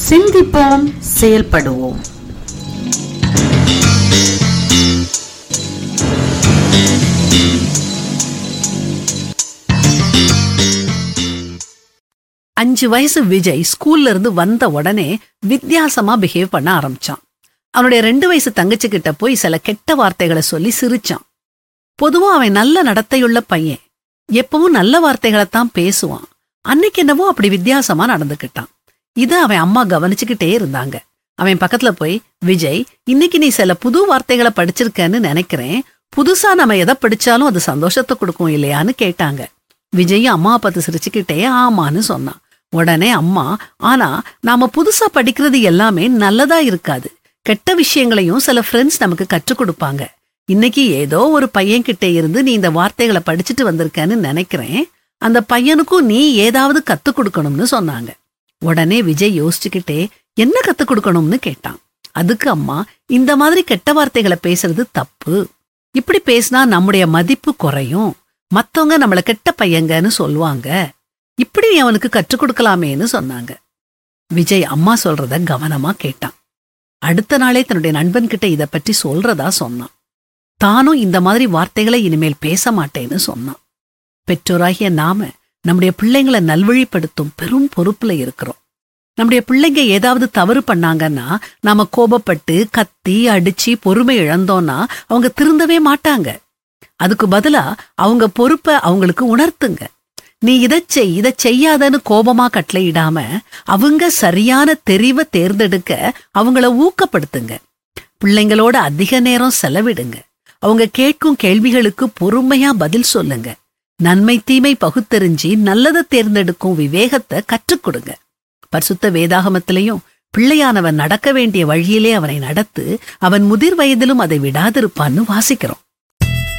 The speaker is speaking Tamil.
சிந்திப்போம், செயல்படுவோம். அஞ்சு வயசு விஜய் ஸ்கூல்ல இருந்து வந்த உடனே வித்தியாசமா பிஹேவ் பண்ண ஆரம்பிச்சான். அவனுடைய 2 வயசு தங்கச்சி கிட்ட போய் சில கெட்ட வார்த்தைகளை சொல்லி சிரிச்சான். பொதுவா அவன் நல்ல நடத்தையுள்ள பையன், எப்பவும் நல்ல வார்த்தைகளைத்தான் பேசுவான். அன்னைக்கு என்னவோ அப்படி வித்தியாசமா நடந்துக்கிட்டான். இத அவன் அம்மா கவனிச்சுக்கிட்டே இருந்தாங்க. அவன் பக்கத்துல போய், விஜய், இன்னைக்கு நீ சில புது வார்த்தைகளை படிச்சிருக்கன்னு நினைக்கிறேன். புதுசா நம்ம எதை படிச்சாலும் அது சந்தோஷத்தை கொடுக்கும் இல்லையான்னு கேட்டாங்க. விஜய் அம்மா பார்த்து சிரிச்சுக்கிட்டே ஆமான்னு சொன்னான். உடனே அம்மா, ஆனா நாம புதுசா படிக்கிறது எல்லாமே நல்லதா இருக்காது. கெட்ட விஷயங்களையும் சில ஃப்ரெண்ட்ஸ் நமக்கு கற்றுக் கொடுப்பாங்க. இன்னைக்கு ஏதோ ஒரு பையன் கிட்ட இருந்து நீ இந்த வார்த்தைகளை படிச்சுட்டு வந்திருக்கன்னு நினைக்கிறேன். அந்த பையனுக்கும் நீ ஏதாவது கத்துக் கொடுக்கணும்னு சொன்னாங்க. உடனே விஜய் யோசிச்சுக்கிட்டே என்ன கத்துக் கொடுக்கணும்னு கேட்டான். அதுக்கு அம்மா, இந்த மாதிரி கெட்ட வார்த்தைகளை பேசுறது தப்பு. இப்படி பேசினா நம்முடைய மதிப்பு குறையும். மத்தவங்க நம்மள கெட்ட பையங்கன்னு சொல்லுவாங்க. இப்படி நீ அவனுக்கு கற்றுக் கொடுக்கலாமேன்னு சொன்னாங்க. விஜய் அம்மா சொல்றத கவனமா கேட்டான். அடுத்த நாளே தன்னுடைய நண்பன் கிட்ட இத பற்றி சொல்றதா சொன்னான். தானும் இந்த மாதிரி வார்த்தைகளை இனிமேல் பேச மாட்டேன்னு சொன்னான். பெற்றோராகிய நாம நம்முடைய பிள்ளைங்களை நல்வழிப்படுத்தும் பெரும் பொறுப்புல இருக்கிறோம். நம்முடைய பிள்ளைங்க ஏதாவது தவறு பண்ணாங்கன்னா நாம கோபப்பட்டு கத்தி அடிச்சு பொறுமை இழந்தோம்னா அவங்க திருந்தவே மாட்டாங்க. அதுக்கு பதிலா அவங்க பொறுப்பை அவங்களுக்கு உணர்த்துங்க. நீ இதை செய்யாதன்னு கோபமா கட்டளையிடாம அவங்க சரியான தெரிவை தேர்ந்தெடுக்க அவங்கள ஊக்கப்படுத்துங்க. பிள்ளைங்களோட அதிக நேரம் செலவிடுங்க. அவங்க கேட்கும் கேள்விகளுக்கு பொறுமையா பதில் சொல்லுங்க. நன்மை தீமை பகுத்தறிஞ்சி நல்லதை தேர்ந்தெடுக்கும் விவேகத்தை கற்றுக் கொடுங்க. பரிசுத்த வேதாகமத்திலையும் பிள்ளையானவன் நடக்க வேண்டிய வழியிலே அவனை நடத்து, அவன் முதிர் வயதிலும் அதை விடாதிருப்பான்னு வாசிக்கிறோம்.